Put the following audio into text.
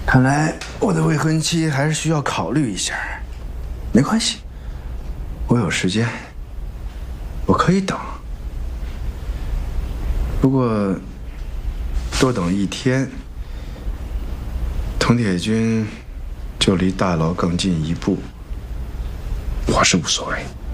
看来我的未婚妻还是需要考虑一下。没关系，我有时间，我可以等。不过多等1天，佟铁军就离大牢更近1步。我是无所谓。